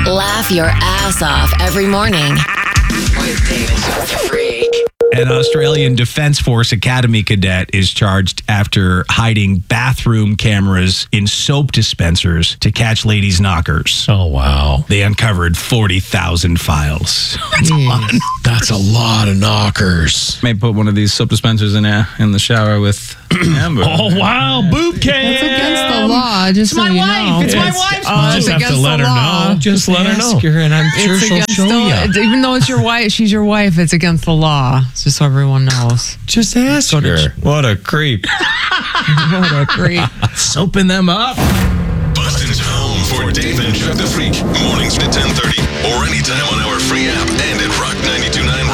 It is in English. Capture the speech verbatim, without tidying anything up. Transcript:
Laugh your ass off every morning with Dave and Chuck the Freak. An Australian Defence Force Academy cadet is charged after hiding bathroom cameras in soap dispensers to catch ladies' knockers. Oh, wow. They uncovered forty thousand files. That's a lot. That's a lot of knockers. May put one of these soap dispensers in there in the shower with Amber. Oh, wow. Boob cam. It's against the law, just so my you wife. know. It's my wife's Oh, You it's just have to against let the her law. know. Just let her know. Ask her and I'm sure It's she'll against show the, you. even though it's your wife, she's your wife, it's against the law. It's just so everyone knows. Just ask So her. did What a creep. What a creep. Soaping them up. Boston's home for Dave and Chuck the Freak. Mornings at ten thirty or anytime on our free app and at rock nine two nine